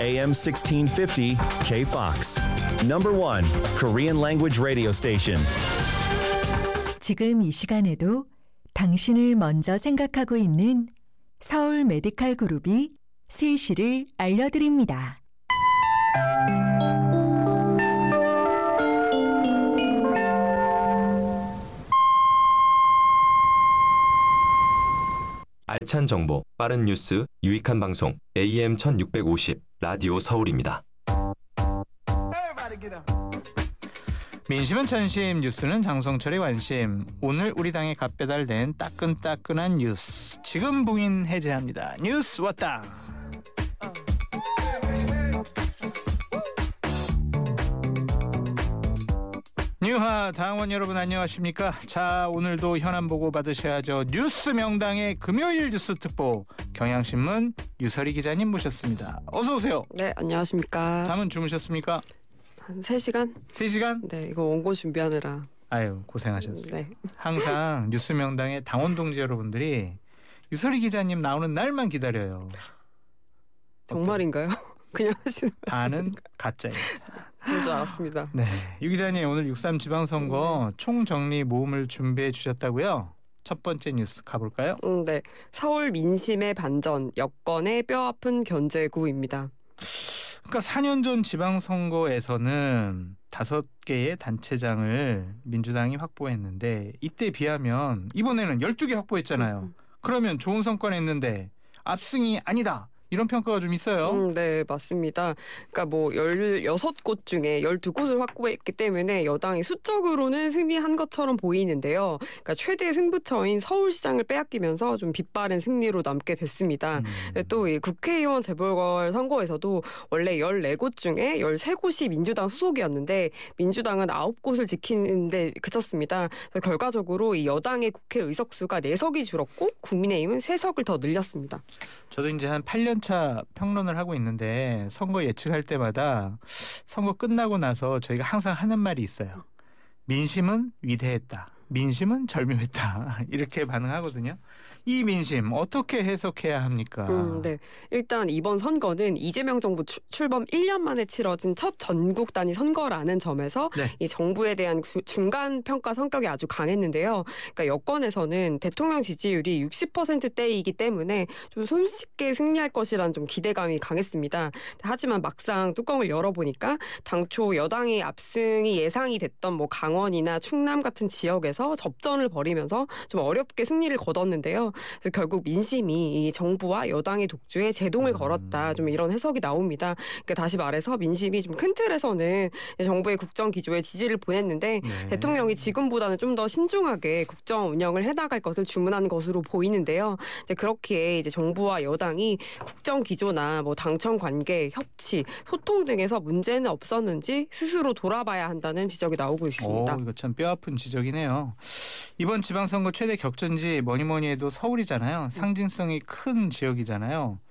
AM 1650 KFOX. Number 1 Korean language radio station. 지금 이 시간에도 당신을 먼저 생각하고 있는 서울 메디칼 그룹이 3시를 알려드립니다. 알찬 정보, 빠른 뉴스, 유익한 방송 AM 1650 라디오 서울입니다. 민심은 전심, 뉴스는 장성철의 관심. 오늘 우리 당에 갓배달된 따끈따끈한 뉴스 지금 봉인 해제합니다. 뉴스 왔다. 뉴하 당원 여러분 안녕하십니까? 자, 오늘도 현안 보고 받으셔야죠. 뉴스 명당의 금요일 뉴스 특보 경향신문 유설희 기자님 모셨습니다. 어서 오세요. 네, 안녕하십니까? 잠은 주무셨습니까? 한 3시간? 3시간? 네, 이거 원고 준비하느라. 아유, 고생하셨어요. 네. 항상 뉴스 명당의 당원 동지 여러분들이 유설희 기자님 나오는 날만 기다려요. 정말인가요? 그냥 하시는 다는 가짜예요. 그럴 줄 알았습니다. 네, 유 기자님 오늘 6.3 지방선거 총정리 모음을 준비해 주셨다고요? 첫 번째 뉴스 가볼까요? 네, 서울 민심의 반전, 여권의 뼈아픈 견제구입니다. 그러니까 4년 전 지방선거에서는 5개의 단체장을 민주당이 확보했는데 이때 비하면 이번에는 12개 확보했잖아요. 그러면 좋은 성과 냈는데 압승이 아니다. 이런 평가가 좀 있어요. 네, 맞습니다. 그러니까 뭐 16곳 중에 12곳을 확보했기 때문에 여당이 수적으로는 승리한 것처럼 보이는데요. 그러니까 최대 승부처인 서울시장을 빼앗기면서 좀 빗바른 승리로 남게 됐습니다. 또 이 국회의원 재보궐 선거에서도 원래 14곳 중에 13곳이 민주당 소속이었는데 민주당은 9곳을 지키는데 그쳤습니다. 그래서 결과적으로 이 여당의 국회 의석수가 4석이 줄었고 국민의힘은 3석을 더 늘렸습니다. 저도 이제 한 8년차 평론을 하고 있는데 선거 예측할 때마다 선거 끝나고 나서 저희가 항상 하는 말이 있어요. 민심은 위대했다. 민심은 절묘했다. 이렇게 반응하거든요. 이 민심 어떻게 해석해야 합니까? 네, 일단 이번 선거는 이재명 정부 출범 1년 만에 치러진 첫 전국 단위 선거라는 점에서 네. 이 정부에 대한 중간 평가 성격이 아주 강했는데요. 그러니까 여권에서는 대통령 지지율이 60%대이기 때문에 좀 손쉽게 승리할 것이라는 좀 기대감이 강했습니다. 하지만 막상 뚜껑을 열어보니까 당초 여당의 압승이 예상이 됐던 뭐 강원이나 충남 같은 지역에서 접전을 벌이면서 좀 어렵게 승리를 거뒀는데요. 그래서 결국 민심이 이 정부와 여당의 독주에 제동을 걸었다. 좀 이런 해석이 나옵니다. 그러니까 다시 말해서 민심이 좀 큰 틀에서는 정부의 국정 기조에 지지를 보냈는데 네. 대통령이 지금보다는 좀 더 신중하게 국정 운영을 해나갈 것을 주문한 것으로 보이는데요. 이제 그렇게 이제 정부와 여당이 국정 기조나 뭐 당청 관계, 협치, 소통 등에서 문제는 없었는지 스스로 돌아봐야 한다는 지적이 나오고 있습니다. 이거 참 뼈아픈 지적이네요. 이번 지방선거 최대 격전지 뭐니 해도 서울이잖아요. 상징성이 큰 지역이잖아요.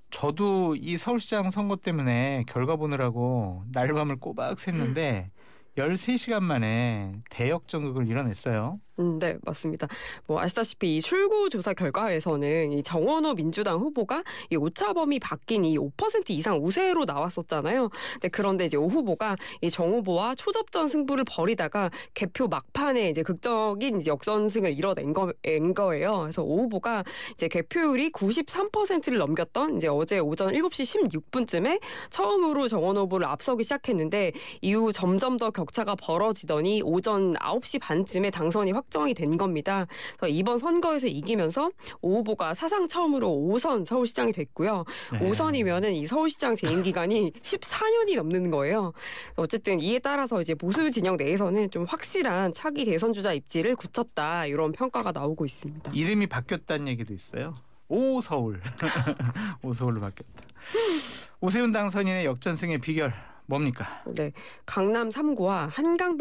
저도 이 서울시장 선거 때문에 결과 보느라고 날밤을 꼬박 샜는데 13시간 만에 대역전극을 이뤄냈어요. 네, 맞습니다. 뭐 아시다시피 이 출구조사 결과에서는 이 정원호 민주당 후보가 이 오차범위 바뀐 이 5% 이상 우세로 나왔었잖아요. 그런데 이제 오 후보가 이 정 후보와 초접전 승부를 벌이다가 개표 막판에 이제 극적인 이제 역선승을 이뤄낸 거예요. 그래서 오 후보가 이제 개표율이 93%를 넘겼던 이제 어제 오전 7시 16분쯤에 처음으로 정원호 후보를 앞서기 시작했는데 이후 점점 더 격차가 벌어지더니 오전 9시 반쯤에 당선이 확정이 된 겁니다. 그래서 이번 선거에서 이기면서 오 후보가 사상 처음으로 5선 서울시장이 됐고요. 네. 5선이면은 이 서울시장 재임 기간이 14년이 넘는 거예요. 어쨌든 이에 따라서 이제 보수 진영 내에서는 좀 확실한 차기 대선 주자 입지를 굳혔다 이런 평가가 나오고 있습니다. 이름이 바뀌었다는 얘기도 있어요. 오서울. 오서울로 바뀌었다. 오세훈 당선인의 역전승의 비결 뭡니까? 네, 강남 3구와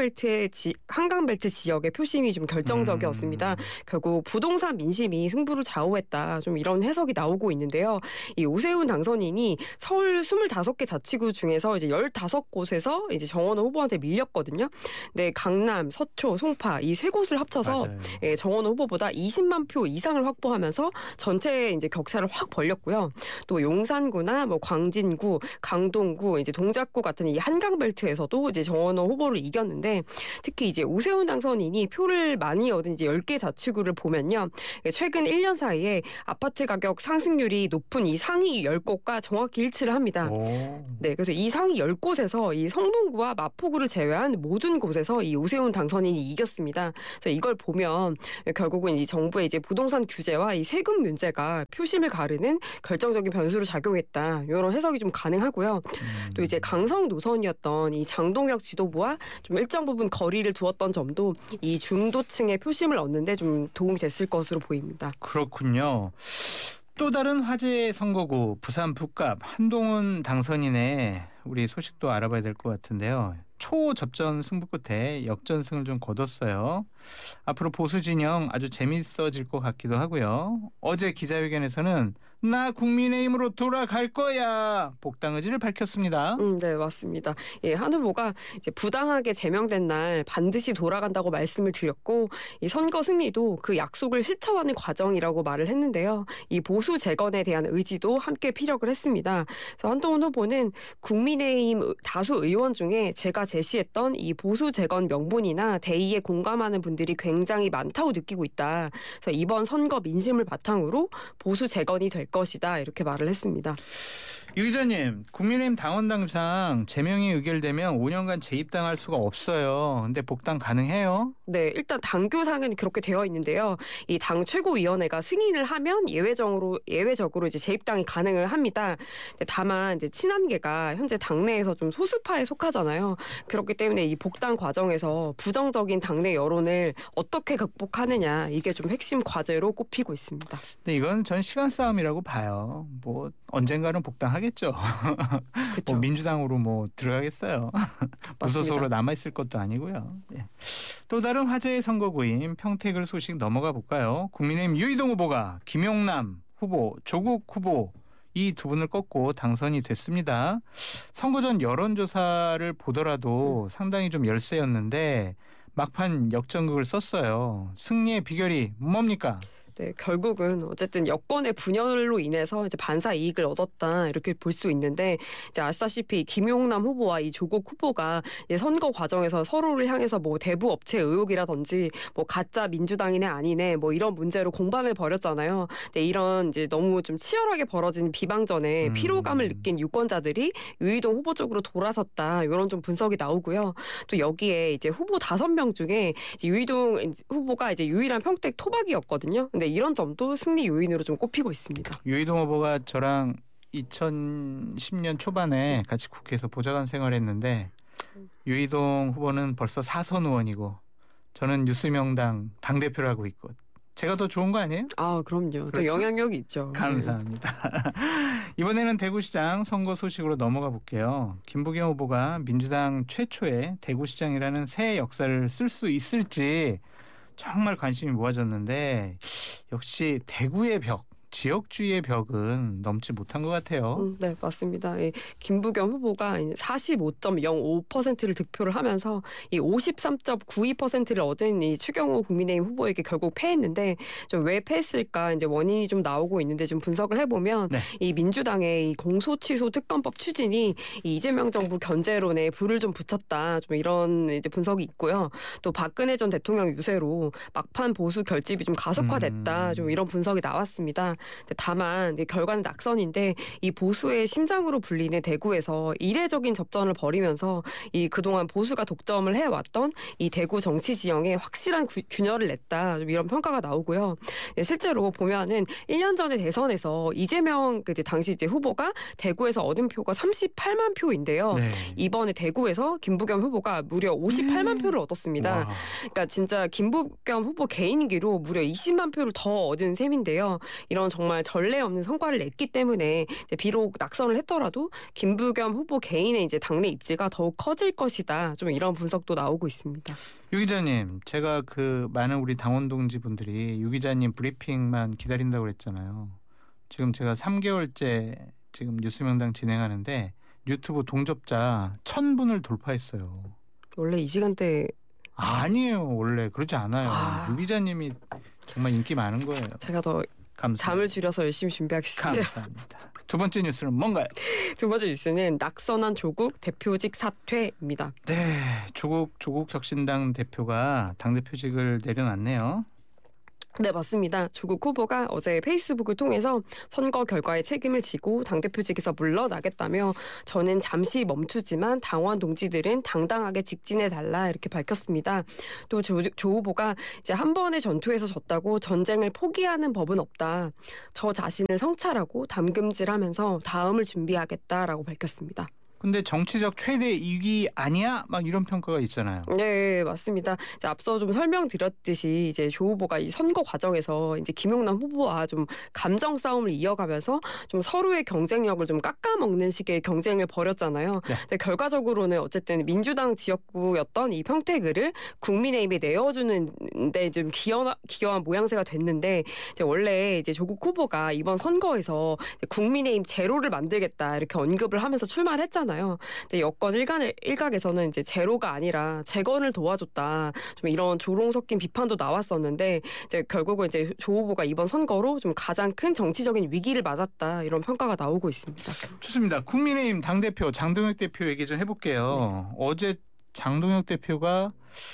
한강벨트 지역의 표심이 좀 결정적이었습니다. 결국 부동산 민심이 승부를 좌우했다. 좀 이런 해석이 나오고 있는데요. 이 오세훈 당선인이 서울 25개 자치구 중에서 이제 15곳에서 이제 정원호 후보한테 밀렸거든요. 네, 강남, 서초, 송파 이 세 곳을 합쳐서 정원호 후보보다 20만 표 이상을 확보하면서 전체 이제 격차를 확 벌렸고요. 또 용산구나 뭐 광진구, 강동구, 이제 동작구 같은 이 한강벨트에서도 이제 정원호 후보를 이겼는데 특히 이제 오세훈 당선인이 표를 많이 얻은 이제 10개 자치구를 보면요. 최근 1년 사이에 아파트 가격 상승률이 높은 이 상위 10곳과 정확히 일치를 합니다. 네, 그래서 이 상위 10곳에서 이 성동구와 마포구를 제외한 모든 곳에서 이 오세훈 당선인이 이겼습니다. 그래서 이걸 보면 결국은 이 정부의 이제 부동산 규제와 이 세금 문제가 표심을 가르는 결정적인 변수로 작용했다. 이런 해석이 좀 가능하고요. 또 이제 강성 노선이었던 이 장동혁 지도부와 좀 일정 부분 거리를 두었던 점도 이 중도층의 표심을 얻는데 좀 도움이 됐을 것으로 보입니다. 그렇군요. 또 다른 화제의 선거구 부산 북갑 한동훈 당선인의 우리 소식도 알아봐야 될 것 같은데요. 초접전 승부 끝에 역전승을 좀 거뒀어요. 앞으로 보수 진영 아주 재밌어질 것 같기도 하고요. 어제 기자회견에서는 나 국민의힘으로 돌아갈 거야 복당 의지를 밝혔습니다. 네, 맞습니다. 예, 한 후보가 이제 부당하게 제명된 날 반드시 돌아간다고 말씀을 드렸고 이 선거 승리도 그 약속을 실천하는 과정이라고 말을 했는데요. 이 보수 재건에 대한 의지도 함께 피력을 했습니다. 그래서 한동훈 후보는 국민의힘 다수 의원 중에 제가 제시했던 이 보수 재건 명분이나 대의에 공감하는 분들이 굉장히 많다고 느끼고 있다. 그래서 이번 선거 민심을 바탕으로 보수 재건이 될 것이다. 이렇게 말을 했습니다. 유 기자님, 국민의힘 당원당규상 제명이 의결되면 5년간 재입당할 수가 없어요. 근데 복당 가능해요? 네, 일단 당규상은 그렇게 되어 있는데요. 이 당 최고위원회가 승인을 하면 예외적으로 이제 재입당이 가능을 합니다. 다만 이제 친한계가 현재 당내에서 좀 소수파에 속하잖아요. 그렇기 때문에 이 복당 과정에서 부정적인 당내 여론을 어떻게 극복하느냐 이게 좀 핵심 과제로 꼽히고 있습니다. 근데 이건 전 시간 싸움이라고 봐요. 뭐 언젠가는 복당하겠죠. 뭐 민주당으로 뭐 들어가겠어요. 무소속으로 남아있을 것도 아니고요. 예. 또 다른 화제의 선거구인 평택을 소식 넘어가 볼까요? 국민의힘 유이동 후보가 김용남 후보, 조국 후보 이 두 분을 꺾고 당선이 됐습니다. 선거 전 여론조사를 보더라도 상당히 좀 열세였는데 막판 역전극을 썼어요. 승리의 비결이 뭡니까? 네, 결국은 어쨌든 여권의 분열로 인해서 이제 반사 이익을 얻었다 이렇게 볼 수 있는데 이제 아시다시피 김용남 후보와 이 조국 후보가 이제 선거 과정에서 서로를 향해서 뭐 대부 업체 의혹이라든지 뭐 가짜 민주당이네 아니네 뭐 이런 문제로 공방을 벌였잖아요. 근데 이런 이제 너무 좀 치열하게 벌어진 비방전에 피로감을 느낀 유권자들이 유이동 후보 쪽으로 돌아섰다 이런 좀 분석이 나오고요. 또 여기에 이제 후보 5명 중에 이제 유이동 후보가 이제 유일한 평택 토박이었거든요. 근데 이런 점도 승리 요인으로 좀 꼽히고 있습니다. 유이동 후보가 저랑 2010년 초반에 같이 국회에서 보좌관 생활했는데 유이동 후보는 벌써 4선 의원이고 저는 뉴스명당 당대표를 하고 있고 제가 더 좋은 거 아니에요? 아, 그럼요. 또 그렇죠? 영향력이 있죠. 감사합니다. 이번에는 대구시장 선거 소식으로 넘어가 볼게요. 김부겸 후보가 민주당 최초의 대구시장이라는 새 역사를 쓸 수 있을지 정말 관심이 모아졌는데 역시 대구의 벽, 지역주의의 벽은 넘지 못한 것 같아요. 네, 맞습니다. 김부겸 후보가 45.05%를 득표를 하면서 이 53.92%를 얻은 이 추경호 국민의힘 후보에게 결국 패했는데 좀 왜 패했을까 이제 원인이 좀 나오고 있는데 좀 분석을 해보면 네. 이 민주당의 이 공소취소 특검법 추진이 이 이재명 정부 견제론에 불을 좀 붙였다 좀 이런 이제 분석이 있고요. 또 박근혜 전 대통령 유세로 막판 보수 결집이 좀 가속화됐다 좀 이런 분석이 나왔습니다. 다만 결과는 낙선인데 이 보수의 심장으로 불리는 대구에서 이례적인 접전을 벌이면서 이 그동안 보수가 독점을 해왔던 이 대구 정치 지형에 확실한 균열을 냈다 이런 평가가 나오고요. 실제로 보면은 1년 전에 대선에서 이재명 당시 이제 후보가 대구에서 얻은 표가 38만 표인데요. 네. 이번에 대구에서 김부겸 후보가 무려 58만 표를 얻었습니다. 와. 그러니까 진짜 김부겸 후보 개인기로 무려 20만 표를 더 얻은 셈인데요. 이런 이런 정말 전례 없는 성과를 냈기 때문에 이제 비록 낙선을 했더라도 김부겸 후보 개인의 이제 당내 입지가 더욱 커질 것이다. 좀 이런 분석도 나오고 있습니다. 유 기자님, 제가 그 많은 우리 당원 동지분들이 유 기자님 브리핑만 기다린다고 그랬잖아요. 지금 제가 3개월째 지금 뉴스명당 진행하는데 유튜브 동접자 1,000분을 돌파했어요. 원래 이 시간대 아니에요. 원래 그렇지 않아요. 아. 유 기자님이 정말 인기 많은 거예요. 제가 더 감사합니다. 잠을 줄여서 열심히 준비하겠습니다. 감사합니다. 두 번째 뉴스는 뭔가요? 두 번째 뉴스는 낙선한 조국 대표직 사퇴입니다. 네, 조국 혁신당 대표가 당대표직을 내려놨네요. 네, 맞습니다. 조국 후보가 어제 페이스북을 통해서 선거 결과에 책임을 지고 당대표직에서 물러나겠다며 저는 잠시 멈추지만 당원 동지들은 당당하게 직진해달라 이렇게 밝혔습니다. 또 조 후보가 이제 한 번의 전투에서 졌다고 전쟁을 포기하는 법은 없다. 저 자신을 성찰하고 담금질하면서 다음을 준비하겠다라고 밝혔습니다. 근데 정치적 최대 이익이 아니야? 막 이런 평가가 있잖아요. 네, 맞습니다. 이제 앞서 좀 설명드렸듯이 이제 조 후보가 이 선거 과정에서 이제 김용남 후보와 좀 감정 싸움을 이어가면서 좀 서로의 경쟁력을 좀 깎아먹는 식의 경쟁을 벌였잖아요. 네. 근데 결과적으로는 어쨌든 민주당 지역구였던 이 평택을 국민의힘에 내어주는데 좀 기여한 모양새가 됐는데 이제 원래 이제 조국 후보가 이번 선거에서 국민의힘 제로를 만들겠다 이렇게 언급을 하면서 출마를 했잖아요. 근데 여권 일각에서는 이제 제로가 아니라 재건을 도와줬다. 좀 이런 조롱 섞인 비판도 나왔었는데 이제 결국은 이제 조 후보가 이번 선거로 좀 가장 큰 정치적인 위기를 맞았다. 이런 평가가 나오고 있습니다. 좋습니다. 국민의힘 당대표 장동혁 대표 얘기 좀 해볼게요. 어제 장동혁 대표가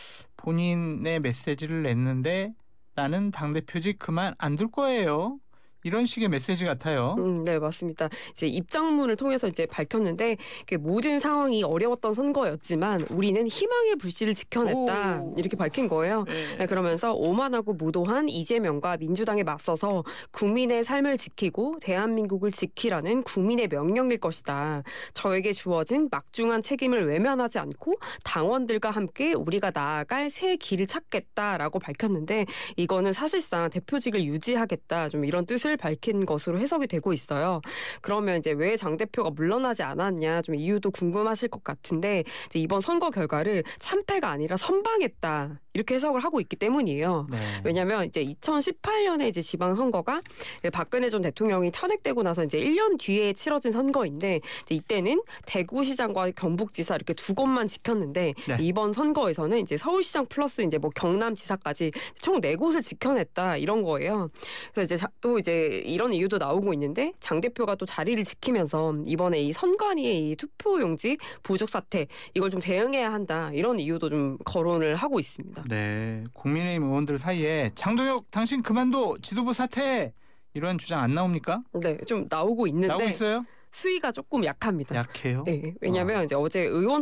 본인의 메시지를 냈는데 나는 당대표직 그만 안 둘 거예요. 이런 식의 메시지 같아요. 네, 맞습니다. 이제 입장문을 통해서 이제 밝혔는데 모든 상황이 어려웠던 선거였지만 우리는 희망의 불씨를 지켜냈다. 이렇게 밝힌 거예요. 네, 그러면서 오만하고 무도한 이재명과 민주당에 맞서서 국민의 삶을 지키고 대한민국을 지키라는 국민의 명령일 것이다. 저에게 주어진 막중한 책임을 외면하지 않고 당원들과 함께 우리가 나아갈 새 길을 찾겠다라고 밝혔는데 이거는 사실상 대표직을 유지하겠다. 좀 이런 뜻을 밝힌 것으로 해석이 되고 있어요. 그러면 이제 왜 장 대표가 물러나지 않았냐 좀 이유도 궁금하실 것 같은데 이제 이번 선거 결과를 참패가 아니라 선방했다 이렇게 해석을 하고 있기 때문이에요. 네. 왜냐하면 이제 2018년에 이제 지방 선거가 박근혜 전 대통령이 탄핵되고 나서 이제 1년 뒤에 치러진 선거인데 이제 이때는 대구시장과 경북지사 이렇게 두 곳만 지켰는데 네. 이번 선거에서는 이제 서울시장 플러스 이제 뭐 경남지사까지 총 4곳을 지켜냈다 이런 거예요. 그래서 이제 또 이제 이런 이유도 나오고 있는데 장 대표가 또 자리를 지키면서 이번에 이 선관위의 이 투표용지 부족 사태 이걸 좀 대응해야 한다 이런 이유도 좀 거론을 하고 있습니다. 네, 국민의힘 의원들 사이에 장동혁 당신 그만둬 지도부 사퇴 이런 주장 안 나옵니까? 네, 좀 나오고 있는데 나오고 있어요? 수위가 조금 약합니다. 약해요? 네, 왜냐하면 이제 어제 의원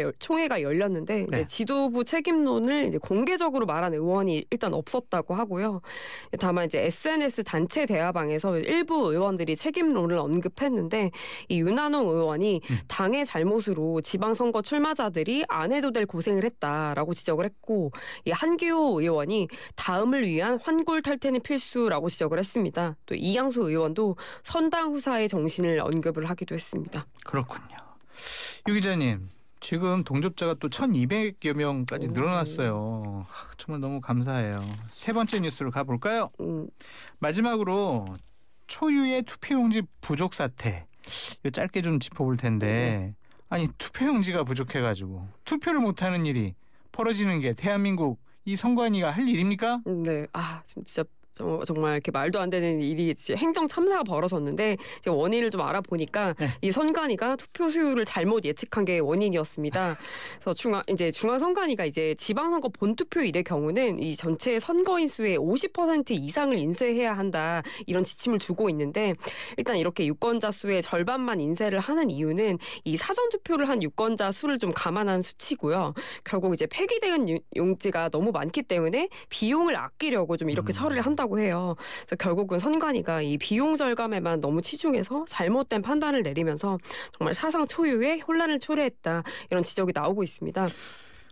총회가 열렸는데 이제 네. 지도부 책임론을 이제 공개적으로 말한 의원이 일단 없었다고 하고요. 다만 이제 SNS 단체 대화방에서 일부 의원들이 책임론을 언급했는데 이 윤한홍 의원이 당의 잘못으로 지방선거 출마자들이 안 해도 될 고생을 했다라고 지적을 했고 이 한기호 의원이 다음을 위한 환골탈퇴는 필수라고 지적을 했습니다. 또 이양수 의원도 선당 후사의 정신을 언급 을 하기도 했습니다. 그렇군요. 유 기자님, 지금 동접자가 또 1,200여 명까지 늘어났어요. 정말 너무 감사해요. 세 번째 뉴스로 가볼까요? 마지막으로 초유의 투표용지 부족 사태. 이거 짧게 좀 짚어볼 텐데 아니 투표용지가 부족해가지고 투표를 못하는 일이 벌어지는 게 대한민국 이 선관위가 할 일입니까? 네, 진짜 정말 이렇게 말도 안 되는 일이 행정 참사가 벌어졌는데 이제 원인을 좀 알아보니까 네. 이 선관위가 투표 수율을 잘못 예측한 게 원인이었습니다. 그래서 중앙 선관위가 이제 지방선거 본투표일의 경우는 이 전체 선거인 수의 50% 이상을 인쇄해야 한다 이런 지침을 두고 있는데 일단 이렇게 유권자 수의 절반만 인쇄를 하는 이유는 이 사전 투표를 한 유권자 수를 좀 감안한 수치고요. 결국 이제 폐기된 용지가 너무 많기 때문에 비용을 아끼려고 좀 이렇게 처리를 한다고 해요. 그래서 결국은 선관위가 이 비용 절감에만 너무 치중해서 잘못된 판단을 내리면서 정말 사상 초유의 혼란을 초래했다 이런 지적이 나오고 있습니다.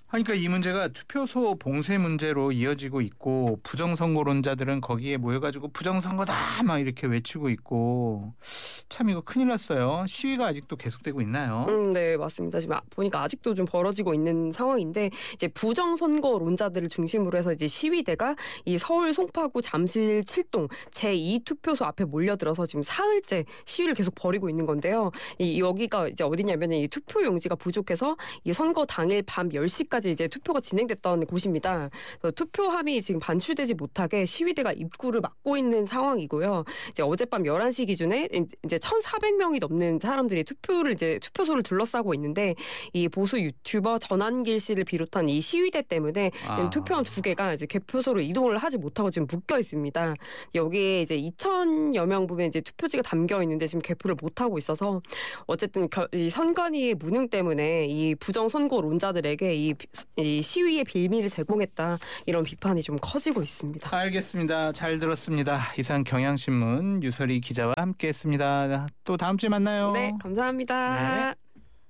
그러니까 이 문제가 투표소 봉쇄 문제로 이어지고 있고 부정선거론자들은 거기에 모여가지고 부정선거다 막 이렇게 외치고 있고 참 이거 큰일 났어요. 시위가 아직도 계속되고 있나요? 네, 맞습니다. 지금 보니까 아직도 좀 벌어지고 있는 상황인데 이제 부정선거론자들을 중심으로 해서 이제 시위대가 이 서울 송파구 잠실 7동 제2 투표소 앞에 몰려들어서 지금 사흘째 시위를 계속 벌이고 있는 건데요. 여기가 이제 어디냐면 이 투표 용지가 부족해서 이 선거 당일 밤 10시까지 이제 투표가 진행됐던 곳입니다. 그래서 투표함이 지금 반출되지 못하게 시위대가 입구를 막고 있는 상황이고요. 이제 어젯밤 11시 기준에 이제 1,400명이 넘는 사람들이 투표소를 둘러싸고 있는데 이 보수 유튜버 전한길 씨를 비롯한 이 시위대 때문에 지금 투표함 2개가 이제 개표소로 이동을 하지 못하고 지금 묶여 있습니다. 여기에 이제 2,000여 명 분의 이제 투표지가 담겨 있는데 지금 개표를 못 하고 있어서 어쨌든 이 선관위의 무능 때문에 이 부정선거론자들에게 이 시위의 빌미를 제공했다 이런 비판이 좀 커지고 있습니다. 알겠습니다. 잘 들었습니다. 이상 경향신문 유설희 기자와 함께했습니다. 또 다음 주에 만나요. 네, 감사합니다. 네.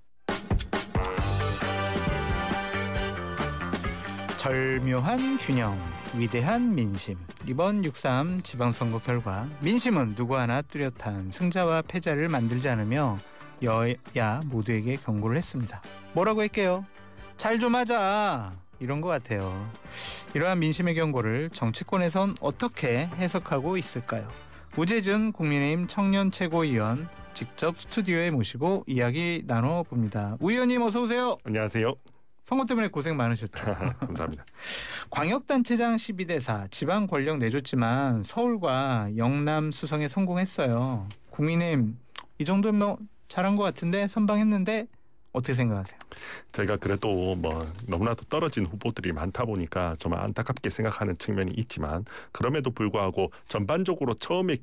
절묘한 균형, 위대한 민심. 이번 6.3 지방선거 결과 민심은 누구 하나 뚜렷한 승자와 패자를 만들지 않으며 여야 모두에게 경고를 했습니다. 뭐라고 할게요? 잘 좀 하자. 이런 것 같아요. 이러한 민심의 경고를 정치권에선 어떻게 해석하고 있을까요? 우재준 국민의힘 청년 최고위원 직접 스튜디오에 모시고 이야기 나눠봅니다. 우 의원님 어서 오세요. 안녕하세요. 선거 때문에 고생 많으셨죠. 감사합니다. 광역단체장 12대4 지방 권력 내줬지만 서울과 영남 수성에 성공했어요. 국민의힘 이 정도면 뭐 잘한 것 같은데 선방했는데 어떻게 생각하세요? 제가 그래도 뭐 너무나도 떨어진 후보들이 많다 보니까 정말 안타깝게 생각하는 측면이 있지만 그럼에도 불구하고 전반적으로 처음에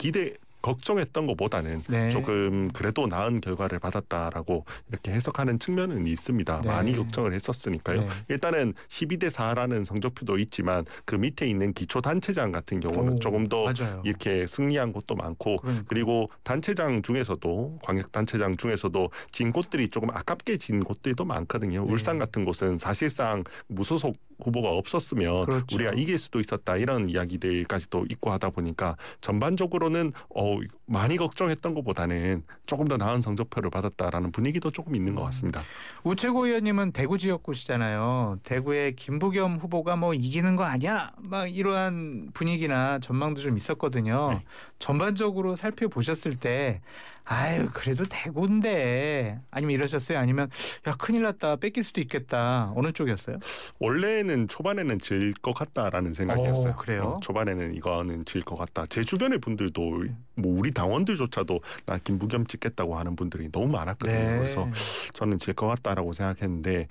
걱정했던 것보다는 네. 조금 그래도 나은 결과를 받았다라고 이렇게 해석하는 측면은 있습니다. 네. 많이 걱정을 했었으니까요. 네. 일단은 12대4라는 성적표도 있지만 그 밑에 있는 기초단체장 같은 경우는 조금 더 맞아요. 이렇게 승리한 곳도 많고 그러니까. 그리고 단체장 중에서도 광역단체장 중에서도 진 곳들이 조금 아깝게 진 곳들도 많거든요. 네. 울산 같은 곳은 사실상 무소속 후보가 없었으면 그렇죠. 우리가 이길 수도 있었다 이런 이야기들까지도 있고 하다 보니까 전반적으로는 많이 걱정했던 것보다는 조금 더 나은 성적표를 받았다라는 분위기도 조금 있는 것 같습니다. 우최고 의원님은 대구 지역구시잖아요. 대구의 김부겸 후보가 뭐 이기는 거 아니야? 막 이러한 분위기나 전망도 좀 있었거든요. 네. 전반적으로 살펴보셨을 때 아유 그래도 대구인데 아니면 이러셨어요? 아니면 야 큰일 났다 뺏길 수도 있겠다 어느 쪽이었어요? 원래는 초반에는 질 것 같다라는 생각이었어요. 그래요? 초반에는 이거는 질 것 같다. 제 주변의 분들도 뭐 우리 당원들조차도 나 김부겸 찍겠다고 하는 분들이 너무 많았거든요. 네. 그래서 저는 질 것 같다라고 생각했는데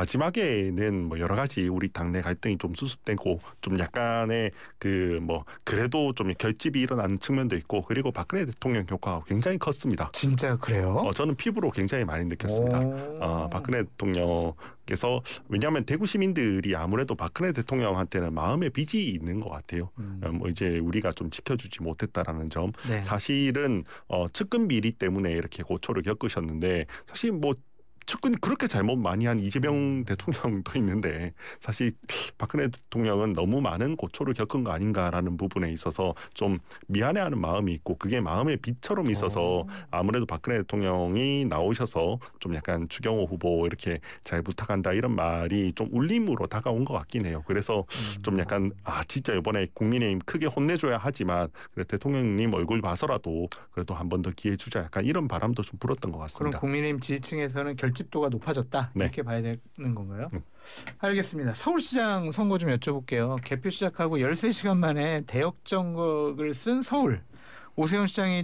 마지막에는 뭐 여러 가지 우리 당내 갈등이 좀 수습되고 좀 약간의 그 뭐 그래도 좀 결집이 일어나는 측면도 있고 그리고 박근혜 대통령 효과가 굉장히 컸습니다. 진짜 그래요? 저는 피부로 굉장히 많이 느꼈습니다. 박근혜 대통령께서 왜냐하면 대구 시민들이 아무래도 박근혜 대통령한테는 마음의 빚이 있는 것 같아요. 뭐 이제 우리가 좀 지켜주지 못했다라는 점. 네. 사실은 측근 비리 때문에 이렇게 고초를 겪으셨는데 사실 뭐 측근 그렇게 잘못 많이 한 이재명 대통령도 있는데 사실 박근혜 대통령은 너무 많은 고초를 겪은 거 아닌가라는 부분에 있어서 좀 미안해하는 마음이 있고 그게 마음의 빚처럼 있어서 아무래도 박근혜 대통령이 나오셔서 좀 약간 주경호 후보 이렇게 잘 부탁한다 이런 말이 좀 울림으로 다가온 것 같긴 해요. 그래서 좀 약간 진짜 이번에 국민의힘 크게 혼내줘야 하지만 그래 대통령님 얼굴 봐서라도 그래도 한 번 더 기회 주자 약간 이런 바람도 좀 불었던 것 같습니다. 그럼 국민의힘 지지층에서는 결집도가 높아졌다 네. 이렇게 봐야 되는 건가요? 알겠습니다. 서울시장 선거 좀 여쭤볼게요. 개표 시작하고 13시간 만에 대역전극을 쓴 서울. 오세훈 시장이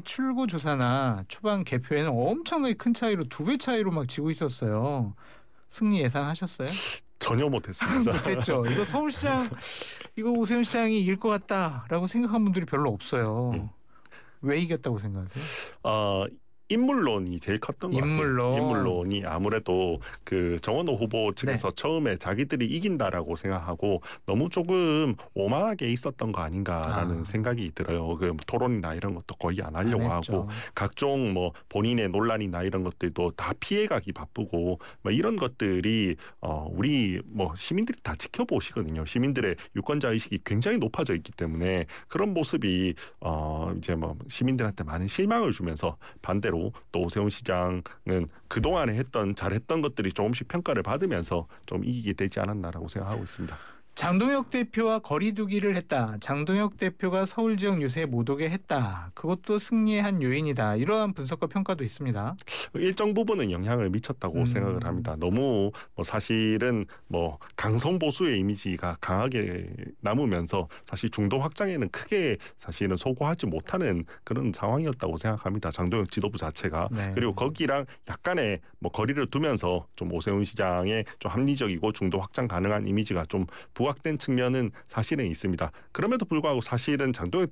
출구조사나 초반 개표에는 엄청나게 큰 차이로 2배 차이로 막 지고 있었어요. 승리 예상하셨어요? 전혀 못했습니다. 못했죠. 이거 서울시장 이거 오세훈 시장이 이길 것 같다라고 생각한 분들이 별로 없어요. 왜 이겼다고 생각하세요? 인물론이 제일 컸던 것 같아요. 인물론이 아무래도 그 정원호 후보 측에서 네. 처음에 자기들이 이긴다라고 생각하고 너무 조금 오만하게 있었던 거 아닌가라는 생각이 들어요. 그 토론이나 이런 것도 거의 안 하려고 하고 각종 뭐 본인의 논란이나 이런 것들도 다 피해가기 바쁘고 뭐 이런 것들이 우리 뭐 시민들이 다 지켜보시거든요. 시민들의 유권자 의식이 굉장히 높아져 있기 때문에 그런 모습이 이제 뭐 시민들한테 많은 실망을 주면서 반대로 또 오세훈 시장은 그동안에 잘했던 것들이 조금씩 평가를 받으면서 좀 이기게 되지 않았나라고 생각하고 있습니다. 장동혁 대표와 거리두기를 했다. 장동혁 대표가 서울 지역 유세에 못 오게 했다. 그것도 승리의 한 요인이다. 이러한 분석과 평가도 있습니다. 일정 부분은 영향을 미쳤다고 생각을 합니다. 너무 뭐 사실은 뭐 강성 보수의 이미지가 강하게 남으면서 사실 중도 확장에는 크게 사실은 소구하지 못하는 그런 상황이었다고 생각합니다. 장동혁 지도부 자체가. 네. 그리고 거기랑 약간의 뭐 거리를 두면서 좀 오세훈 시장의 좀 합리적이고 중도 확장 가능한 이미지가 좀 부각된 측면은 사실은 있습니다. 그럼에도 불구하고 사실은 장동혁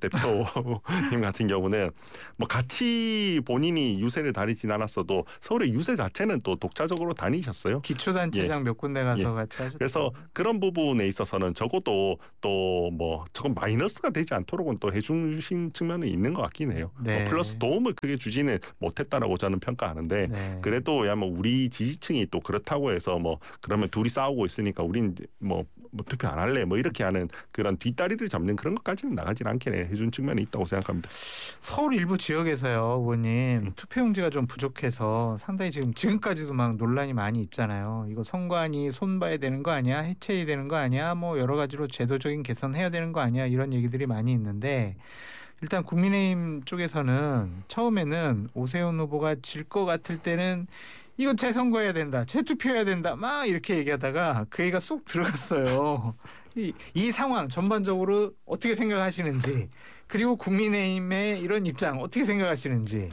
대표님 같은 경우는 뭐 같이 본인이 유세를 다니진 않았어도 서울의 유세 자체는 또 독자적으로 다니셨어요. 기초단체장 몇 군데 가서 같이 하셨죠. 그래서 그런 부분에 있어서는 적어도 또 뭐 저건 마이너스가 되지 않도록은 또 해주신 측면은 있는 것 같긴 해요. 네. 플러스 도움을 크게 주지는 못했다라고 저는 평가하는데 네. 그래도 야 뭐 우리 지지층이 또 그렇다고 해서 뭐 그러면 둘이 싸우고 있으니까 우린 뭐 투표 안 할래 뭐 이렇게 하는 그런 뒷다리를 잡는 그런 것까지는 나가진 않게 해준 측면이 있다고 생각합니다. 서울 일부 지역에서요, 의원님 투표용지가 좀 부족해서 상당히 지금까지도 막 논란이 많이 있잖아요. 이거 선관위 손봐야 되는 거 아니야? 해체해야 되는 거 아니야? 뭐 여러 가지로 제도적인 개선해야 되는 거 아니야? 이런 얘기들이 많이 있는데 일단 국민의힘 쪽에서는 처음에는 오세훈 후보가 질 것 같을 때는 이거 재선거해야 된다, 재투표해야 된다, 막 이렇게 얘기하다가 그 얘기가 쏙 들어갔어요. 이 상황 전반적으로 어떻게 생각하시는지, 그리고 국민의힘의 이런 입장 어떻게 생각하시는지.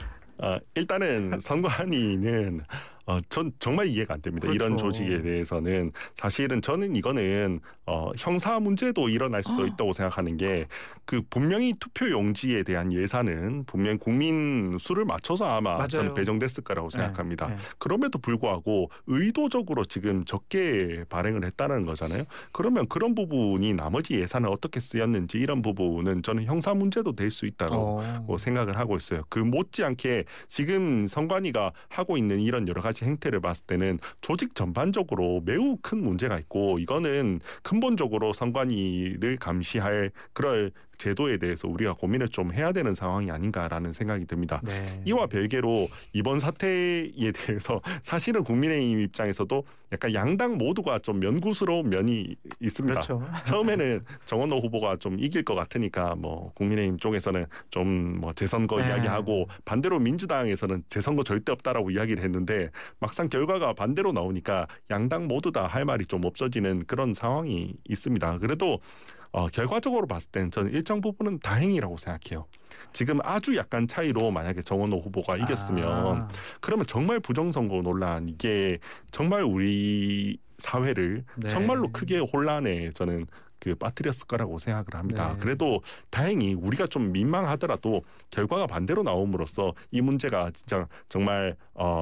일단은 선관위는 전 정말 이해가 안 됩니다. 그렇죠. 이런 조직에 대해서는 사실은 저는 이거는 형사 문제도 일어날 수도 있다고 생각하는 게 그 분명히 투표 용지에 대한 예산은 분명 국민 수를 맞춰서 아마 맞아요. 저는 배정됐을 거라고 생각합니다. 네. 그럼에도 불구하고 의도적으로 지금 적게 발행을 했다는 거잖아요. 그러면 그런 부분이 나머지 예산은 어떻게 쓰였는지 이런 부분은 저는 형사 문제도 될 수 있다고 생각을 하고 있어요. 그 못지않게 지금 선관위가 하고 있는 이런 여러 가지 행태를 봤을 때는 조직 전반적으로 매우 큰 문제가 있고 이거는 근본적으로 선관위를 감시할 그럴 제도에 대해서 우리가 고민을 좀 해야 되는 상황이 아닌가라는 생각이 듭니다. 네. 이와 별개로 이번 사태에 대해서 사실은 국민의힘 입장에서도 약간 양당 모두가 좀 면구스러운 면이 있습니다. 그렇죠. 처음에는 정원호 후보가 좀 이길 것 같으니까 뭐 국민의힘 쪽에서는 좀 뭐 재선거 네. 이야기하고 반대로 민주당에서는 재선거 절대 없다라고 이야기를 했는데 막상 결과가 반대로 나오니까 양당 모두 다 할 말이 좀 없어지는 그런 상황이 있습니다. 그래도 결과적으로 봤을 때는 저는 일정 부분은 다행이라고 생각해요. 지금 아주 약간 차이로 만약에 정원호 후보가 이겼으면 그러면 정말 부정선거 논란 이게 정말 우리 사회를 네. 정말로 크게 혼란에 저는 빠뜨렸을 거라고 생각을 합니다. 네. 그래도 다행히 우리가 좀 민망하더라도 결과가 반대로 나옴으로써 이 문제가 진짜 정말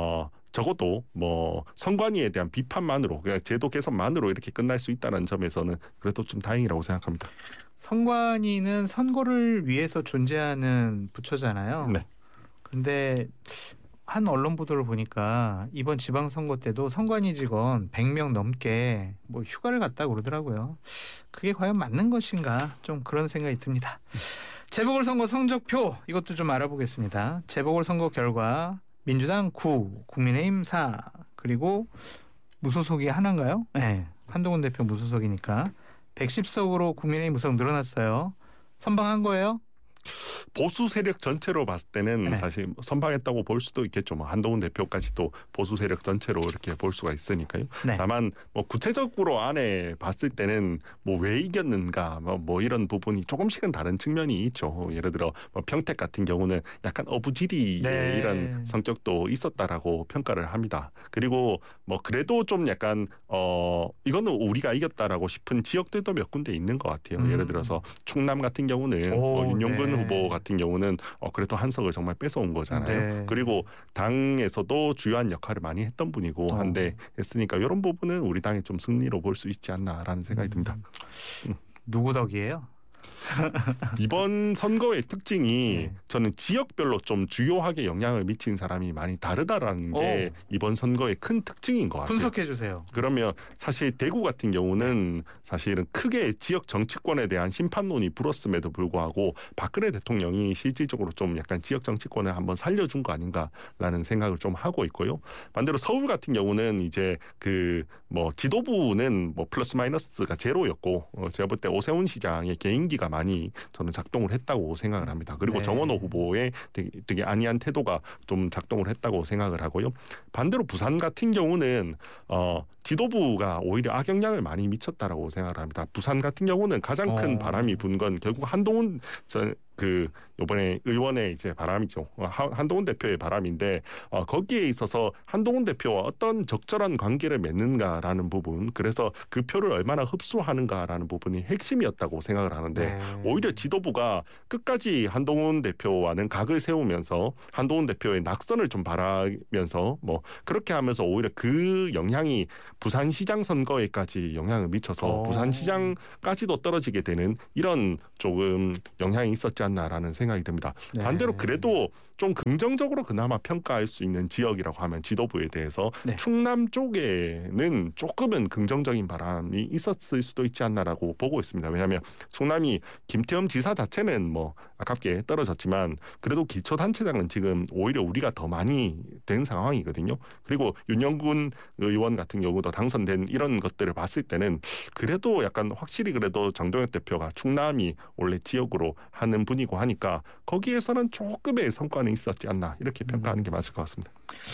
적어도 뭐 선관위에 대한 비판만으로 그냥 제도 개선만으로 이렇게 끝날 수 있다는 점에서는 그래도 좀 다행이라고 생각합니다. 선관위는 선거를 위해서 존재하는 부처잖아요. 네. 근데 한 언론 보도를 보니까 이번 지방선거 때도 선관위 직원 100명 넘게 뭐 휴가를 갔다 그러더라고요. 그게 과연 맞는 것인가 좀 그런 생각이 듭니다. 재보궐선거 성적표 이것도 좀 알아보겠습니다. 재보궐선거 결과 민주당 9, 국민의힘 4, 그리고 무소속이 하나인가요? 네, 한동훈 대표 무소속이니까 110석으로 국민의힘 무소속 늘어났어요. 선방한 거예요? 보수 세력 전체로 봤을 때는 네. 사실 선방했다고 볼 수도 있겠죠. 뭐 한동훈 대표까지도 보수 세력 전체로 이렇게 볼 수가 있으니까요. 네. 다만 뭐 구체적으로 안에 봤을 때는 뭐 왜 이겼는가 뭐 이런 부분이 조금씩은 다른 측면이 있죠. 예를 들어 뭐 평택 같은 경우는 약간 어부지리의 네. 이런 성격도 있었다라고 평가를 합니다. 그리고 뭐 그래도 좀 약간 이거는 우리가 이겼다라고 싶은 지역들도 몇 군데 있는 것 같아요. 예를 들어서 충남 같은 경우는 오, 윤용근 네. 후보가 같은 경우는 그래도 한석을 정말 뺏어온 거잖아요. 네. 그리고 당에서도 주요한 역할을 많이 했던 분이고 한데 했으니까 이런 부분은 우리 당의 좀 승리로 볼 수 있지 않나라는 생각이 듭니다. 누구 덕이에요? 이번 선거의 특징이 네. 저는 지역별로 좀 주요하게 영향을 미친 사람이 많이 다르다라는 게 이번 선거의 큰 특징인 것 같아요. 분석해 주세요. 그러면 사실 대구 같은 경우는 사실은 크게 지역 정치권에 대한 심판론이 불었음에도 불구하고 박근혜 대통령이 실질적으로 좀 약간 지역 정치권을 한번 살려준 거 아닌가라는 생각을 좀 하고 있고요. 반대로 서울 같은 경우는 이제 그 뭐 지도부는 뭐 플러스 마이너스가 제로였고 제가 볼 때 오세훈 시장의 개인기가 많이 저는 작동을 했다고 생각을 합니다. 그리고 네. 정원호 후보의 되게 안이한 태도가 좀 작동을 했다고 생각을 하고요. 반대로 부산 같은 경우는 지도부가 오히려 악영향을 많이 미쳤다라고 생각을 합니다. 부산 같은 경우는 가장 큰 바람이 분 건 결국 한동훈 이번에 의원의 이제 바람이죠. 한동훈 대표의 바람인데 거기에 있어서 한동훈 대표와 어떤 적절한 관계를 맺는가라는 부분, 그래서 그 표를 얼마나 흡수하는가라는 부분이 핵심이었다고 생각을 하는데 네. 오히려 지도부가 끝까지 한동훈 대표와는 각을 세우면서 한동훈 대표의 낙선을 좀 바라면서 뭐 그렇게 하면서 오히려 그 영향이 부산시장 선거에까지 영향을 미쳐서 부산시장까지도 떨어지게 되는 이런 조금 영향이 있었지 않나라는 생각이 듭니다. 네. 반대로 그래도 좀 긍정적으로 그나마 평가할 수 있는 지역이라고 하면 지도부에 대해서 네. 충남 쪽에는 조금은 긍정적인 바람이 있었을 수도 있지 않나라고 보고 있습니다. 왜냐하면 충남이 김태흠 지사 자체는 뭐 아깝게 떨어졌지만 그래도 기초단체장은 지금 오히려 우리가 더 많이 된 상황이거든요. 그리고 윤영군 의원 같은 경우도 당선된 이런 것들을 봤을 때는 그래도 약간 확실히 그래도 장동혁 대표가 충남이 원래 지역으로 하는 분이고 하니까 거기에서는 조금의 성과는 있었지 않나 이렇게 평가하는 게 맞을 것 같습니다.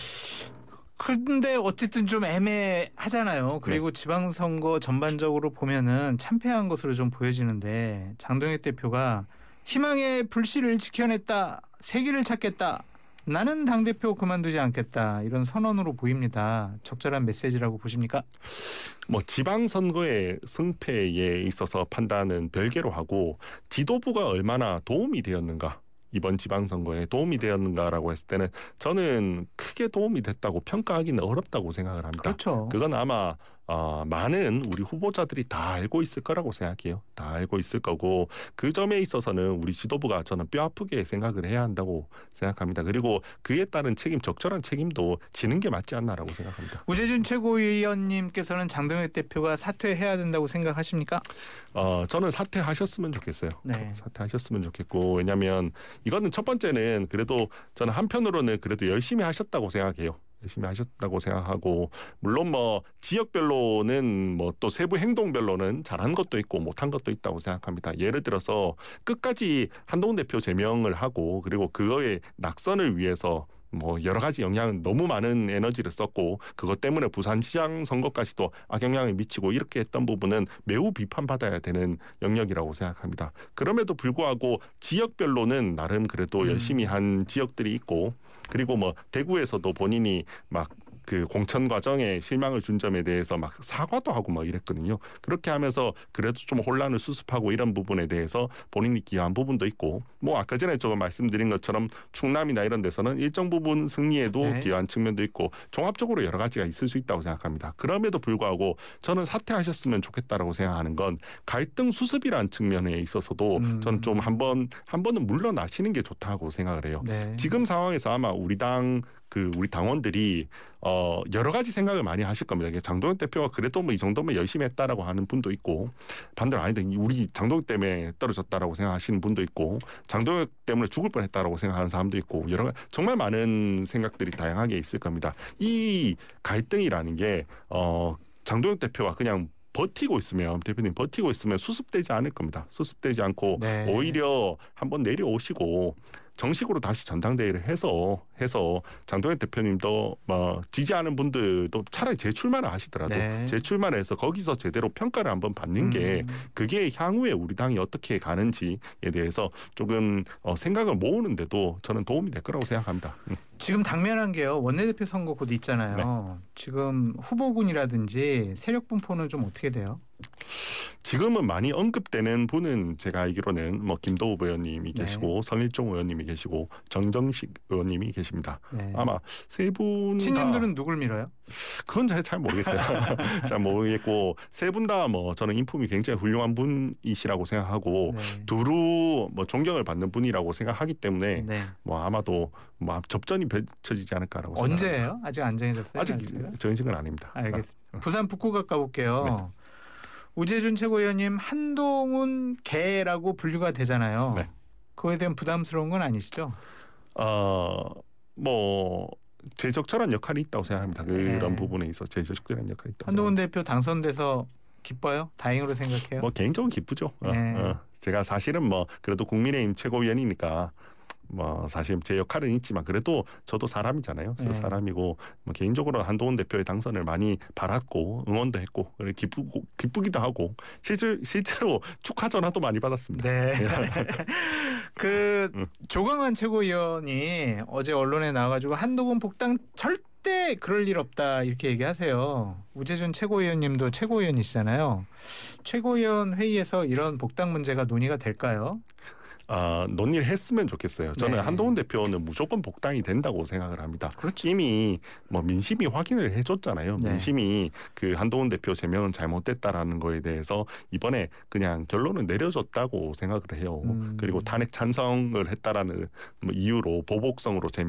근데 어쨌든 좀 애매하잖아요. 그리고 지방선거 전반적으로 보면은 참패한 것으로 좀 보여지는데 장동혁 대표가 희망의 불씨를 지켜냈다. 세기를 찾겠다. 나는 당대표 그만두지 않겠다. 이런 선언으로 보입니다. 적절한 메시지라고 보십니까? 뭐 지방선거의 승패에 있어서 판단은 별개로 하고 지도부가 얼마나 도움이 되었는가, 이번 지방선거에 도움이 되었는가라고 했을 때는 저는 크게 도움이 됐다고 평가하기는 어렵다고 생각을 합니다. 그렇죠. 그건 아마 많은 우리 후보자들이 다 알고 있을 거라고 생각해요. 다 알고 있을 거고 그 점에 있어서는 우리 지도부가 저는 뼈아프게 생각을 해야 한다고 생각합니다. 그리고 그에 따른 책임, 적절한 책임도 지는 게 맞지 않나라고 생각합니다. 우재준 최고위원님께서는 장동혁 대표가 사퇴해야 된다고 생각하십니까? 저는 사퇴하셨으면 좋겠어요. 네. 사퇴하셨으면 좋겠고, 왜냐하면 이거는 첫 번째는 그래도 저는 한편으로는 그래도 열심히 하셨다고 생각해요. 열심히 하셨다고 생각하고, 물론 뭐 지역별로는 뭐 또 세부 행동별로는 잘한 것도 있고 못한 것도 있다고 생각합니다. 예를 들어서 끝까지 한동훈 대표 제명을 하고 그리고 그거의 낙선을 위해서 뭐 여러 가지 영향은 너무 많은 에너지를 썼고 그것 때문에 부산시장 선거까지도 악영향을 미치고 이렇게 했던 부분은 매우 비판받아야 되는 영역이라고 생각합니다. 그럼에도 불구하고 지역별로는 나름 그래도 열심히 한 지역들이 있고, 그리고 뭐 대구에서도 본인이 막 그 공천 과정에 실망을 준 점에 대해서 막 사과도 하고 막 이랬거든요. 그렇게 하면서 그래도 좀 혼란을 수습하고 이런 부분에 대해서 본인이 기여한 부분도 있고, 뭐 아까 전에 조금 말씀드린 것처럼 충남이나 이런 데서는 일정 부분 승리에도 기여한 측면도 있고 종합적으로 여러 가지가 있을 수 있다고 생각합니다. 그럼에도 불구하고 저는 사퇴하셨으면 좋겠다라고 생각하는 건 갈등 수습이라는 측면에 있어서도 저는 좀 한 번은 물러나시는 게 좋다고 생각을 해요. 네. 지금 상황에서 아마 우리 당원들이 여러 가지 생각을 많이 하실 겁니다. 장동혁 대표가 그래도 뭐 이 정도면 열심히 했다라고 하는 분도 있고, 반대로 아니다, 우리 장동혁 때문에 떨어졌다라고 생각하시는 분도 있고, 장동혁 때문에 죽을 뻔했다라고 생각하는 사람도 있고, 정말 많은 생각들이 다양하게 있을 겁니다. 이 갈등이라는 게 장동혁 대표가 그냥 버티고 있으면, 대표님 버티고 있으면 수습되지 않을 겁니다. 수습되지 않고 오히려 한번 내려오시고 정식으로 다시 전당대회를 해서 장동혁 대표님도 뭐 지지하는 분들도 차라리 재출마를 하시더라도 재출마를 해서 거기서 제대로 평가를 한번 받는 게 그게 향후에 우리 당이 어떻게 가는지에 대해서 조금 생각을 모으는데도 저는 도움이 될 거라고 생각합니다. 지금 당면한 게요. 원내대표 선거 곧 있잖아요. 지금 후보군이라든지 세력 분포는 좀 어떻게 돼요? 지금은 많이 언급되는 분은 제가 알기로는 뭐 김도읍 의원님이 네. 계시고 성일종 의원님이 계시고 정정식 의원님이 계십니다. 네. 아마 세 분 다 친윤들은 누굴 밀어요? 그건 잘 모르겠어요. 잘 모르겠고 세 분 다 뭐 저는 인품이 굉장히 훌륭한 분이시라고 생각하고 네. 두루 뭐 존경을 받는 분이라고 생각하기 때문에 네. 뭐 아마도 뭐 접전이 펼쳐지지 않을까라고 생각합니다. 언제예요? 아직 안 정해졌어요? 아직 날짜가? 정식은 아닙니다. 알겠습니다. 부산 북구각 가볼게요. 네. 우재준 최고위원님 한동훈 개라고 분류가 되잖아요. 네. 그거에 대한 부담스러운 건 아니시죠? 뭐 제적절한 역할이 있다고 생각합니다. 그런 네. 부분에 있어 제적절한 역할이 있다고. 한동훈 대표 당선돼서 기뻐요? 다행으로 생각해요? 뭐 개인적으로 기쁘죠. 네. 제가 사실은 뭐 그래도 국민의힘 최고위원이니까 뭐 사실 제 역할은 있지만 그래도 저도 사람이잖아요. 저도 네. 사람이고 뭐 개인적으로 한동훈 대표의 당선을 많이 바랐고 응원도 했고 기쁘기도 하고 실제로 축하 전화도 많이 받았습니다. 네. 그 조광환 최고위원이 어제 언론에 나와가지고 한동훈 복당 절대 그럴 일 없다 이렇게 얘기하세요. 우재준 최고위원님도 최고위원이시잖아요. 최고위원 회의에서 이런 복당 문제가 논의가 될까요? 논의를 했으면 좋겠어요. 저는 네. 한동훈 대표는 무조건 복당이 된다고 생각을 합니다. 그렇죠. 이미 뭐 민심이 확인을 해줬잖아요. 네. 민심이 그 한동훈 대표 제명은 잘못됐다라는 거에 대해서 이번에 그냥 결론을 내려줬다고 생각을 해요. 그리고 탄핵 찬성을 했다라는 뭐 이유로 보복성으로 제명